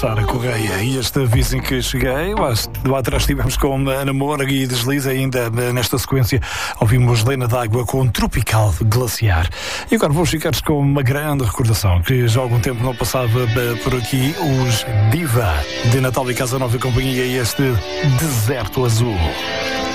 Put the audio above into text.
Sara Correia e este Aviso em que cheguei. Lá atrás estivemos com Ana Moura e Deslize. Ainda nesta sequência ouvimos Lena D'Água com Tropical Glaciar. E agora vou ficar com uma grande recordação que já há algum tempo não passava por aqui. Os Diva de Natália Casanova e companhia, este Deserto Azul.